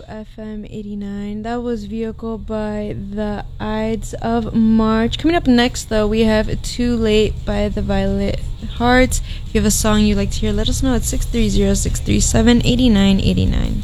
FM 89. That was Vehicle by the Ides of March. Coming up next, though, we have Too Late by the Violet Hearts. If you have a song you'd like to hear, let us know at 630-637-8989.